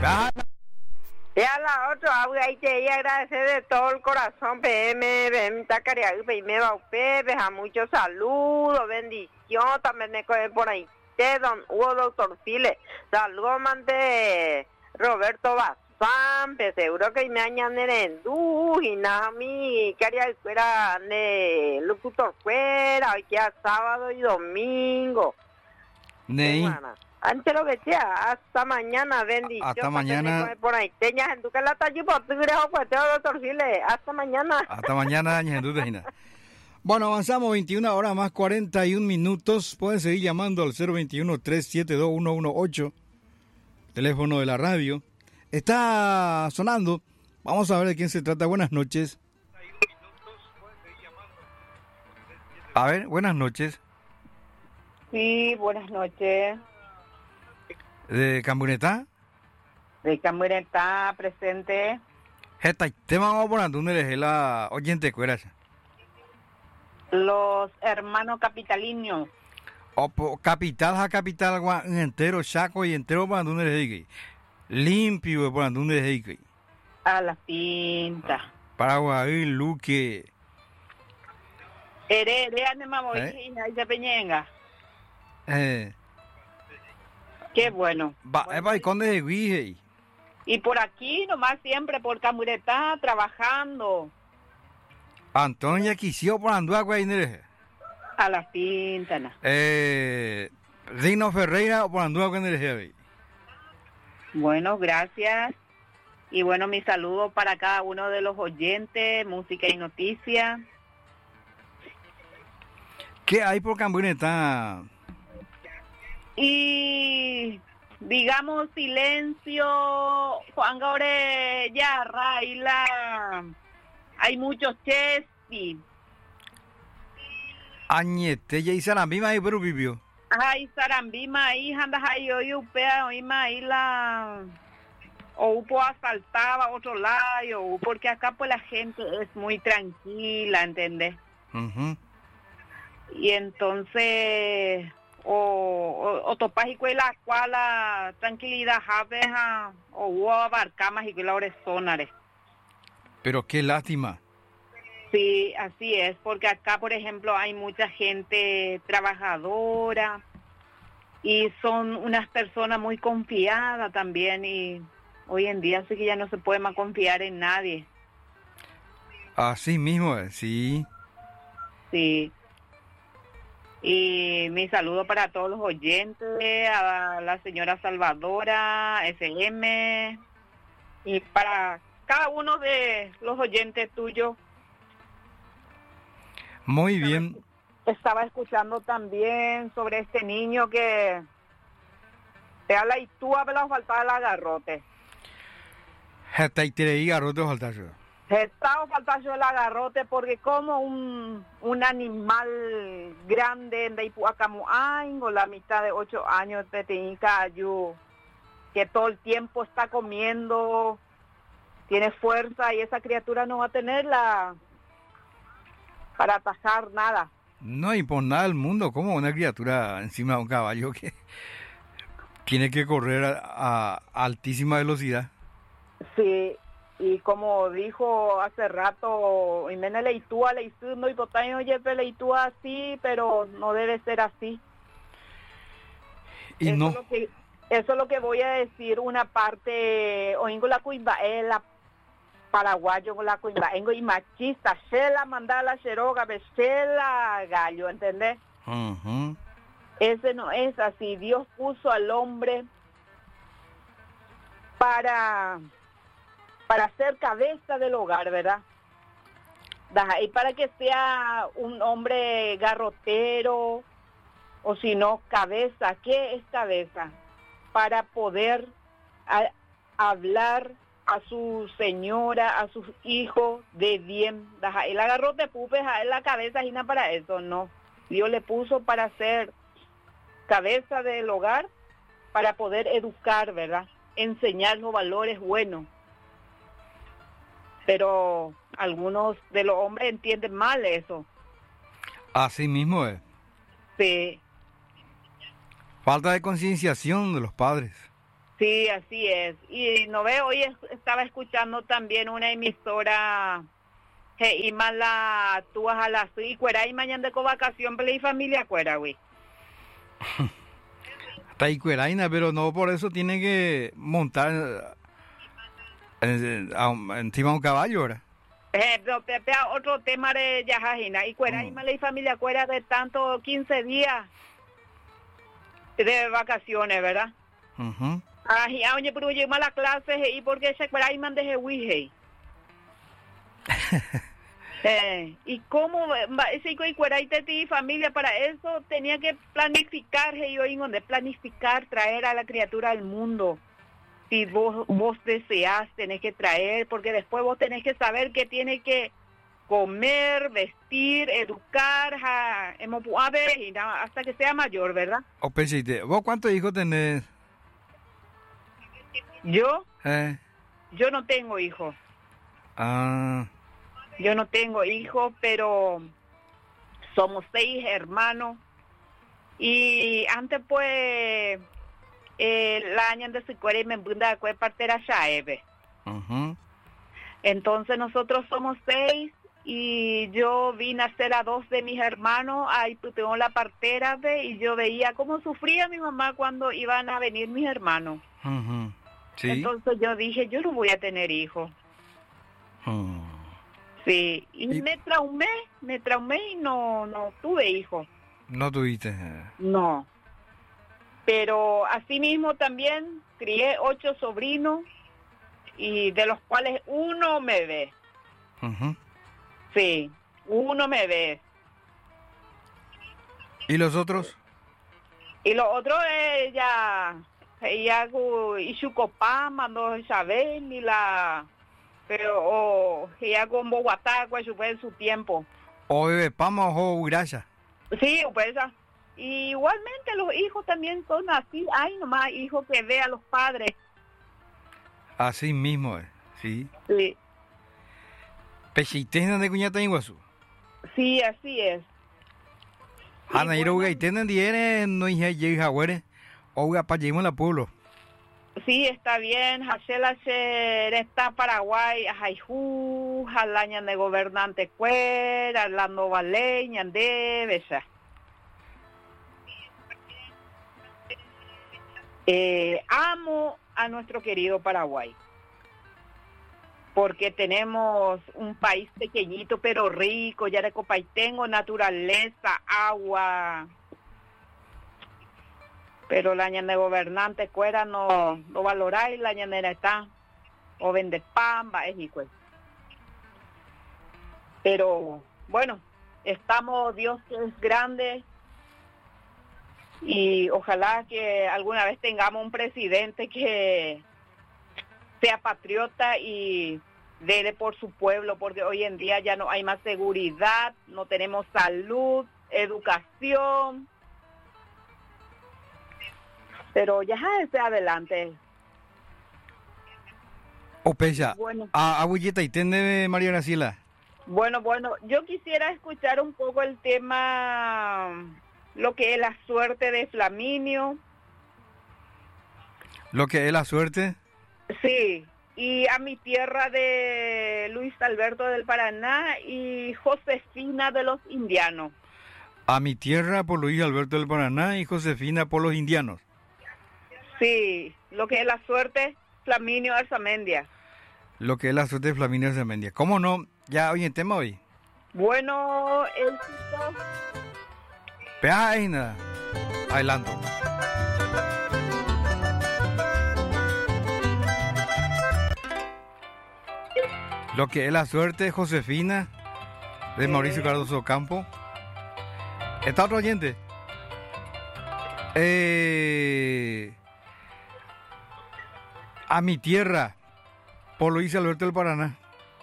Ah, Ya la otra, ahí te agradecer de todo el corazón, PM, Tacaria, me va Pepe, a muchos saludos, bendición, también me coge por ahí, don Hugo Doctor File, saludos de Roberto Bazán, seguro que me añaden en y nada, mi caria fuera de locutor fuera, hoy que es sábado y domingo. Ney. Antes lo que sea, hasta mañana, bendición. Hasta mañana. Por ahí, teñas en tu que la talle por tu grejo, pues te doctor File. Hasta mañana. Hasta mañana, Ñandudejina. Bueno, avanzamos 21 horas más 41 minutos. Pueden seguir llamando al 021-372-118, teléfono de la radio. Está sonando. Vamos a ver de quién se trata. Buenas noches. A ver, buenas noches. Sí, buenas noches. ¿De Camburetá? De Camburetá, presente. Esta tema vamos por donde eres la oyente cuera. Los hermanos capitalinos. O capital a capital entero chaco y entero por donde eres limpio por donde eres A la pinta. Paraguay, Luque. Heredia de Mamoyina y de Peñenga. Qué bueno. Va, ¿Conde de Guije? Y por aquí nomás siempre por Camburetá trabajando. Antonia Quisio por Andúa Guainere. A la pinta. Rino Ferreira por Andúa Guainere. Bueno, gracias. Y bueno, mi saludo para cada uno de los oyentes, música y noticias. ¿Qué hay por Camburetá? Y digamos silencio, Juan Gaure ya Raila, hay muchos chespi. Añete, ya y Sarambima ahí pero vivió. Ay, Sarambima ahí, andas ahí hoy upea, hoy ahí la o upo asaltaba otro lado, porque acá pues la gente es muy tranquila, ¿entendés? Uh-huh. Y entonces o topas y la cual la tranquilidad javeja o hubo abarcamas y que la orezonares. Pero qué lástima. Sí, así es, porque acá por ejemplo hay mucha gente trabajadora y son unas personas muy confiadas también y hoy en día sí que ya no se puede más confiar en nadie. Así mismo, sí. Sí. Y mi saludo para todos los oyentes, a la señora Salvadora, FM, y para cada uno de los oyentes tuyos. Muy bien. Estaba escuchando también sobre este niño que te habla y tú hablas faltar el agarrote. Hasta y te garrote faltar yo. Estaba faltando el agarrote porque como un animal grande de Ipuacamuain con la mitad de 8 años de Teñicayu, que todo el tiempo está comiendo, tiene fuerza y esa criatura no va a tenerla para atajar nada. No, y por nada del mundo, como una criatura encima de un caballo que tiene que correr a altísima velocidad. Sí. Y como dijo hace rato, Imene Leitúa, Leisú, y Potaño Yepe Leitúa así, pero no debe ser así. Y eso no. Eso es lo que voy a decir, una parte, oingo la cuimbae, la paraguayo con la cuimbae, y machista, shela mandala sheroga, shela gallo, ¿entendés? Uh-huh. Ese no es así, Dios puso al hombre para ser cabeza del hogar, ¿verdad? Y para que sea un hombre garrotero, o si no, cabeza. ¿Qué es cabeza? Para poder hablar a su señora, a sus hijos de bien. El agarrote pupe, es la cabeza y nada para eso, no. Dios le puso para ser cabeza del hogar, para poder educar, ¿verdad? Enseñar los valores buenos. Pero algunos de los hombres entienden mal eso. Así mismo es. Sí. Falta de concienciación de los padres. Sí, así es. Y no veo, hoy estaba escuchando también una emisora que iba la tuas a las y cuera y mañana de vacación para la familia cuera, güey. Está ahí cueraina, pero no por eso tiene que montar encima de un caballo, ¿verdad? Pero otro tema de Yajajina y cuera y la familia cuera de tanto 15 días de vacaciones, ¿verdad? Y oye, pero yo a la clase y porque se cuera y mande de y cómo si cuera y ti familia para eso tenía que planificar planificar traer a la criatura al mundo. Si vos deseás, tenés que traer, porque después vos tenés que saber que tiene que comer, vestir, educar, hasta que sea mayor, ¿verdad? ¿Vos cuántos hijos tenés? ¿Yo? Yo no tengo hijos. Yo no tengo hijos, pero somos 6 hermanos. Y antes pues... la año de su cuera y me bunda de partera Shaebe. Entonces nosotros somos 6 y yo vine a ser a 2 de mis hermanos, ahí tengo la partera y yo veía cómo sufría mi mamá cuando iban a venir mis hermanos. ¿Sí? Entonces yo dije, yo no voy a tener hijos. Sí, y me traumé y no tuve hijos. ¿No tuviste? No. Pero así mismo también crié 8 sobrinos y de los cuales uno me ve. Sí, uno me ve. ¿Y los otros? Y los otros ella y su copa mandó Isabel y pero ella con Bogotá pues fue su tiempo. O bebé pama o gracia. Sí, pues y igualmente los hijos también son así, hay nomás hijos que ve a los padres. Así mismo, sí. Sí. ¿Pechitena de cuñata en Iguazú? Sí, así es. Ana, y luego tienen diere, no hija güere, o para llegar al pueblo. Sí, está bien. Hachela está Paraguay, Ajayjú, Jalaña de gobernante Cuera, Orlando Valle, Ñandé, Besa. Amo a nuestro querido Paraguay, porque tenemos un país pequeñito pero rico, ya de copa y tengo naturaleza, agua, pero la ñana de gobernante Cuera no valoráis, la ñanera está, o vende pan, va, es igual. Pero bueno, estamos, Dios que es grande, y ojalá que alguna vez tengamos un presidente que sea patriota y vele por su pueblo, porque hoy en día ya no hay más seguridad, no tenemos salud, educación, pero ya es adelante. Opecha, bueno, abuelita, ¿y tiene María Graciela? Bueno, yo quisiera escuchar un poco el tema, lo que es la suerte de Flaminio. ¿Lo que es la suerte? Sí, y a mi tierra de Luis Alberto del Paraná y Josefina de los Indianos. A mi tierra por Luis Alberto del Paraná y Josefina por los Indianos. Sí, lo que es la suerte, Flaminio Arzamendia. Lo que es la suerte de Flaminio Arzamendia. ¿Cómo no? Ya hoy en tema hoy. Bueno, nada. Adelanto. Lo que es la suerte de Josefina, de Mauricio Cardoso Campo. ¿Está otro oyente? A mi tierra, por Luis Alberto del Paraná.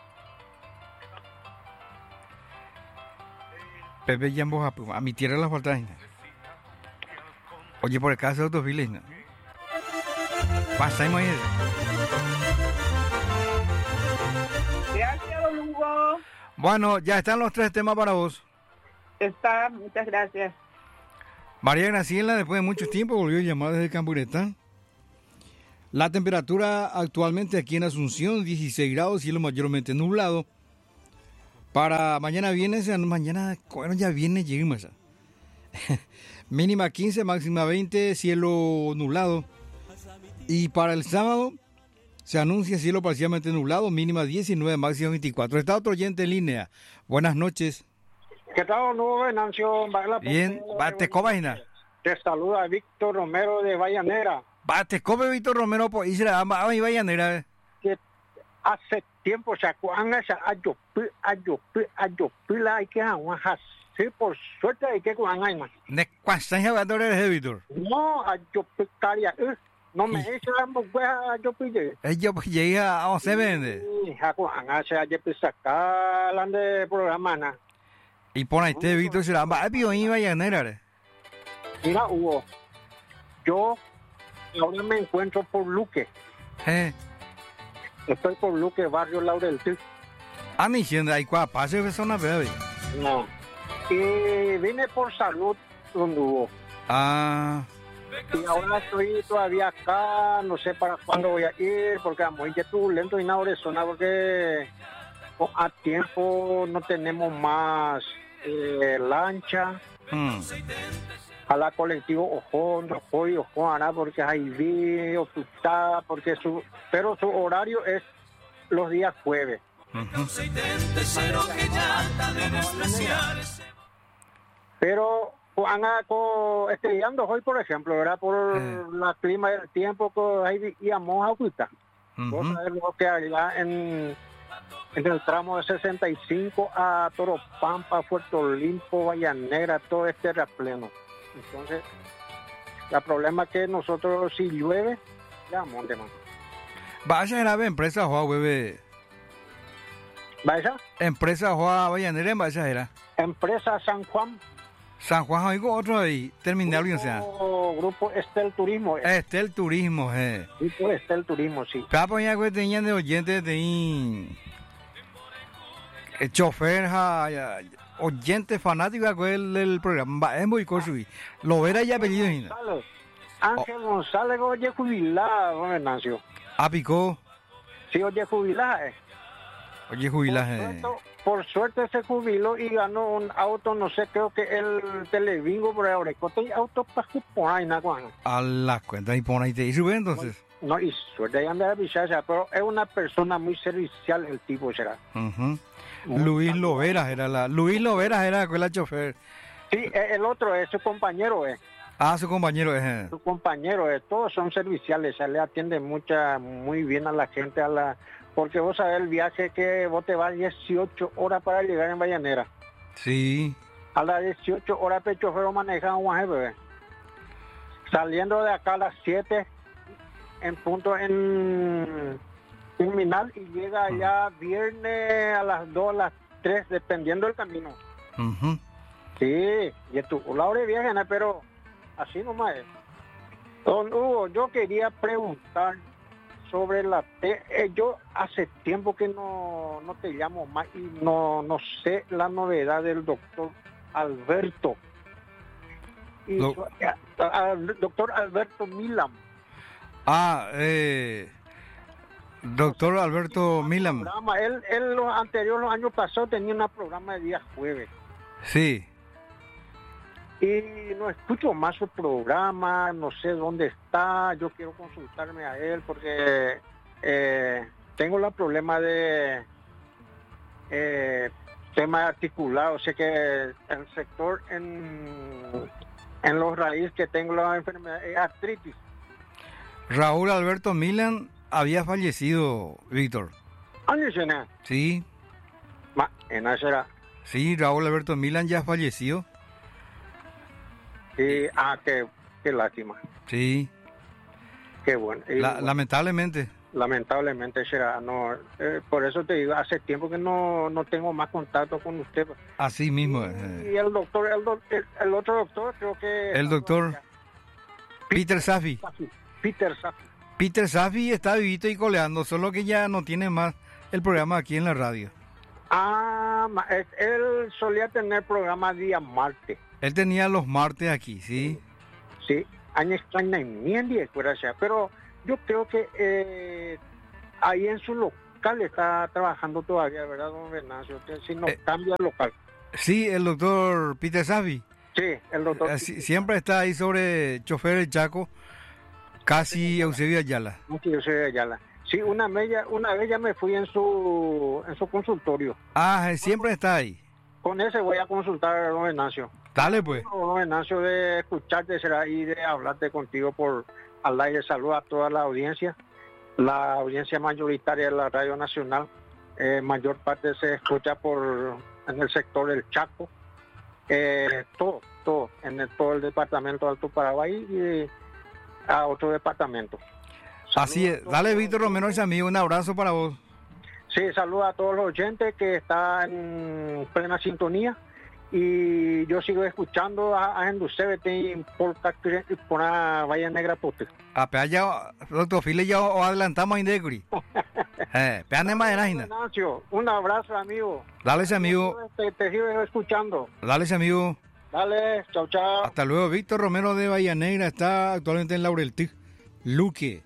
Pepe Yambo, a mi tierra la falta. Oye, por acá hace otros files. Pasamos ahí. Gracias, don Hugo. Bueno, ya están los 3 temas para vos. Está, muchas gracias. María Graciela, después de mucho tiempo, volvió a llamar desde Camburetán. La temperatura actualmente aquí en Asunción, 16 grados, cielo mayormente nublado. Para mañana viernes, bueno, ya viene, lleguemos ya. Mínima 15, máxima 20, cielo nublado. Y para el sábado se anuncia cielo parcialmente nublado, mínima 19, máxima 24. Está otro oyente en línea. Buenas noches. ¿Qué tal, nuevo Venancio? Bien, bate cobaina. Te saluda Víctor Romero de Vallanera. Bate come Víctor Romero, pues, y se la ama a mi Vallanera. Que hace tiempo se acuerdan esa ayopila hay que aguajar. Sí, por suerte hay que aguajar más. ¿De cuántos años va a durar Víctor? No, ayopicaria. No me echa la mujer ayopille. Yo pues llegué a se vende. Sí, aguajar se ayopisacalan de programa. Y por ahí te Víctor se la ama a mi Vallanera. Mira, Hugo, yo ahora me encuentro por Luque. Estoy por Luque, barrio Laurel. Ah, me diciendo, hay cuál pase que son a bebé. No. Y vine por salud, don Hugo. Ah. Y ahora estoy todavía acá, no sé para cuándo voy a ir, porque es muy turbulento y nada de zona, porque a tiempo no tenemos más lancha. A la colectivo Ojón, ahora porque hay vi, porque pero su horario es los días jueves. Pero estudiando hoy, por ejemplo, ¿verdad? Por la clima del tiempo que hay íbamos a ocultar. Vamos a ver lo que allá en el tramo de 65 a Toropampa, Puerto Limpo, Vallanera, todo este era pleno. Entonces, el problema es que nosotros si llueve, ya monte más. Vaya era empresa Joa bebé. ¿Vaya? Empresa Joa Vallanera, vaya era. Empresa San Juan. San Juan, oigo otro ahí, terminal, o sea. Grupo Estel Turismo. Estel Turismo, Grupo Estel Turismo, sí. Capo ya que tenían de oyentes de chofer, oyente fanático del programa. Es muy construido. Lo verá ya apellido. Ángel González, oye jubilado, don Venancio. ¿Ah, picó? Sí, oye jubilado. Oye jubilado. Por suerte se jubiló y ganó un auto, no sé, creo que el Televingo por ahora. ¿Cuántos autos para cuponar y nada? A la cuenta y pon ahí te hizo entonces. No, y suerte ya me da bichacha, pero es una persona muy servicial el tipo, será. Luis Loveras era la chofer. Sí, el otro es su compañero, Ah, su compañero es. Su compañero, todos son serviciales, se le atiende muy bien a la gente, porque vos sabés el viaje que vos te vas 18 horas para llegar en Vallanera. Sí. A las 18 horas el chofer maneja un guaje, bebé. Saliendo de acá a las 7 en punto en terminal y llega allá viernes a las 2, a las 3, dependiendo del camino. Sí, y tu la hora de viaje, ¿no? Pero así nomás es. Don Hugo, yo quería preguntar sobre yo hace tiempo que no te llamo más y no sé la novedad del doctor Alberto. Doctor Alberto Milam. Doctor Alberto Milam. Él los anteriores años pasados tenía un programa de día jueves. Sí. Y no escucho más su programa, no sé dónde está, yo quiero consultarme a él porque tengo el problema de tema articulado, sé que el sector en los raíces que tengo la enfermedad es artritis. Raúl Alberto Milan había fallecido, Víctor. Sí. Sí, Raúl Alberto Milan ya falleció. Sí, qué lástima. Sí. Qué bueno. Lamentablemente. Lamentablemente será, no, por eso te digo, hace tiempo que no tengo más contacto con usted. Así mismo. Y el doctor, el otro doctor, creo que... El doctor Peter Safi. Peter Safi está vivito y coleando, solo que ya no tiene más el programa aquí en la radio. Él solía tener programa día martes. Él tenía los martes aquí, ¿sí? Sí, años extraña pero Yo creo que ahí en su local está trabajando todavía, ¿verdad, don Venancio? Que si no cambia el local. Sí, el doctor Peter Savi. Sí, el doctor. Siempre está ahí sobre chofer del Chaco, casi Eusebio Ayala. Sí, Eusebio Ayala. Sí, una vez ya me fui en su consultorio. Ah, siempre está ahí. Con ese voy a consultar a don Venancio. Dale pues. Don Venancio, de escucharte será y de hablarte contigo por al aire. Saludo a toda la audiencia mayoritaria de la Radio Nacional. Mayor parte se escucha en el sector del Chaco. Todo todo el departamento de Alto Paraguay y a otro departamento. Así es. Dale, Víctor Romero, ese amigo, un abrazo para vos. Sí, saludo a todos los oyentes que están en plena sintonía y yo sigo escuchando a Endusebete por la Valle Negra Pute. A pear ya, doctor File, ya adelantamos a Indeguri. Peane más en un abrazo, amigo. Dale, ese amigo. Te sigo escuchando. Dale, ese amigo. Dale, chao, chao. Hasta luego. Víctor Romero de Bahía Negra está actualmente en Laureltic. Luque.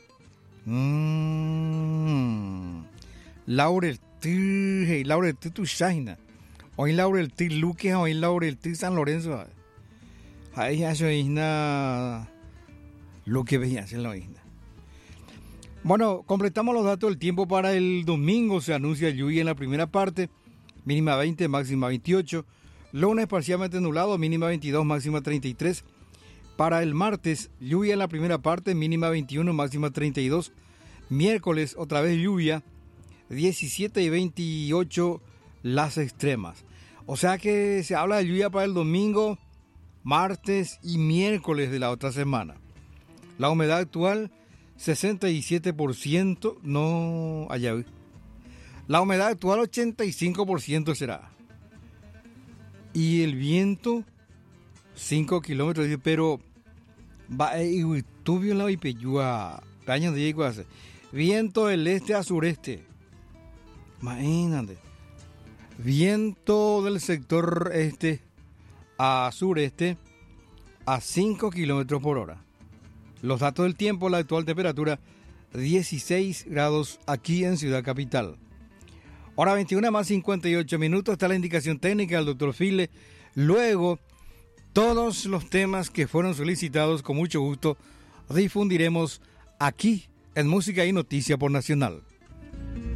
Laureltic tu Shaina. Hoy Laureltic Luque, hoy Laureltic San Lorenzo. Ahí ya se isna Luque veía en la isla. Bueno, completamos los datos del tiempo para el domingo. Se anuncia lluvia en la primera parte, mínima 20, máxima 28. Lunes parcialmente nublado, mínima 22, máxima 33. Para el martes, lluvia en la primera parte, mínima 21, máxima 32. Miércoles, otra vez lluvia, 17 y 28 las extremas. O sea que se habla de lluvia para el domingo, martes y miércoles de la otra semana. La humedad actual, 67%, no allá. La humedad actual, 85% será. Y el viento, 5 kilómetros, pero va tubio la Ipeyúa, años de Iguace. Viento del este a sureste. Imagínate. Viento del sector este a sureste a 5 kilómetros por hora. Los datos del tiempo, la actual temperatura 16 grados aquí en Ciudad Capital. Hora 21 más 58 minutos, está la indicación técnica del doctor File. Luego, todos los temas que fueron solicitados, con mucho gusto, difundiremos aquí en Música y Noticia por Nacional.